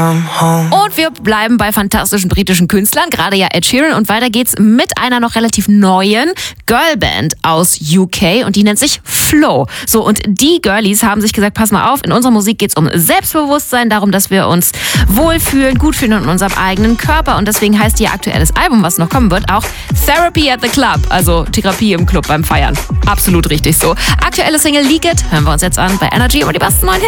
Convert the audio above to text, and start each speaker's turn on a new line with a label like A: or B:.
A: Und wir bleiben bei fantastischen britischen Künstlern, gerade ja Ed Sheeran. Und weiter geht's mit einer noch relativ neuen Girlband aus UK und die nennt sich Flow. So, und die Girlies haben sich gesagt, pass mal auf, in unserer Musik geht's um Selbstbewusstsein, darum, dass wir uns wohlfühlen, gut fühlen in unserem eigenen Körper. Und deswegen heißt ihr aktuelles Album, was noch kommen wird, auch Therapy at the Club, also Therapie im Club beim Feiern. Absolut richtig so. Aktuelle Single Leak It hören wir uns jetzt an bei Energy über die besten neuen Hits.